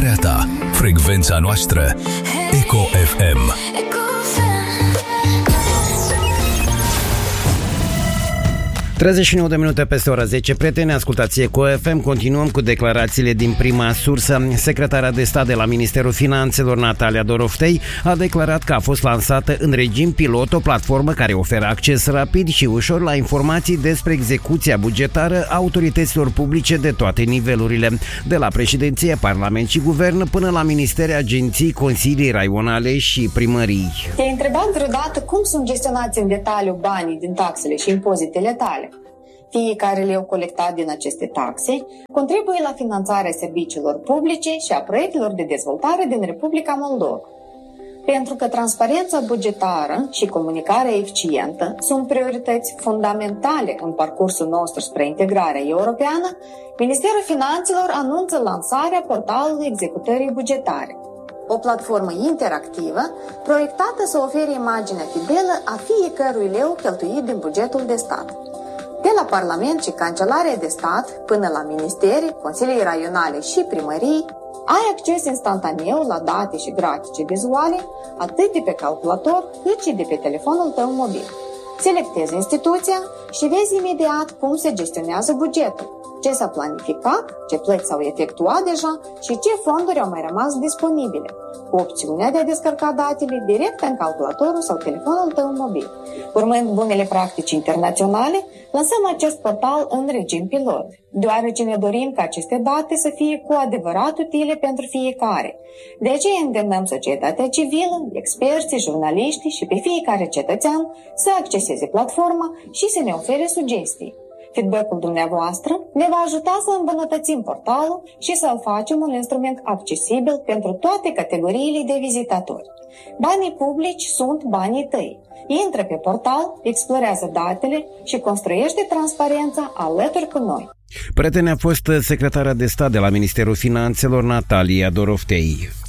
Alegerea ta, frecvența noastră, Eco FM. 39 de minute peste ora 10, prieteni, ascultați Eco FM. Continuăm cu declarațiile din prima sursă. Secretara de stat de la Ministerul Finanțelor, Natalia Doroftei, a declarat că a fost lansată în regim pilot o platformă care oferă acces rapid și ușor la informații despre execuția bugetară a autorităților publice de toate nivelurile, de la președinție, parlament și guvern, până la ministere, agenții, consilii raionale și primării. Te-ai întrebat vreodată cum sunt gestionați în detaliu banii din taxele și impozitele tale? Fiecare leu colectat din aceste taxe contribuie la finanțarea serviciilor publice și a proiectelor de dezvoltare din Republica Moldova. Pentru că transparența bugetară și comunicarea eficientă sunt priorități fundamentale în parcursul nostru spre integrarea europeană, Ministerul Finanțelor anunță lansarea portalului executării bugetare, o platformă interactivă proiectată să ofere imaginea fidelă a fiecărui leu cheltuit din bugetul de stat. De la Parlament și Cancelaria de Stat până la ministeri, consilii raionale și primării, ai acces instantaneu la date și grafice vizuale, atât de pe calculator cât și de pe telefonul tău mobil. Selectezi instituția și vezi imediat cum se gestionează bugetul, ce s-a planificat, ce plăți s-au efectuat deja și ce fonduri au mai rămas disponibile, cu opțiunea de a descărca datele direct în calculatorul sau telefonul tău mobil. Urmând bunele practici internaționale, lansăm acest portal în regim pilot, deoarece ne dorim ca aceste date să fie cu adevărat utile pentru fiecare. De aceea îndemnăm societatea civilă, experții, jurnaliștii și pe fiecare cetățean să acceseze platforma și să ne ofere sugestii. Feedback-ul dumneavoastră ne va ajuta să îmbunătățim portalul și să-l facem un instrument accesibil pentru toate categoriile de vizitatori. Banii publici sunt banii tăi. Intră pe portal, explorează datele și construiește transparența alături cu noi. Prieteni, a fost secretara de stat de la Ministerul Finanțelor, Natalia Doroftei.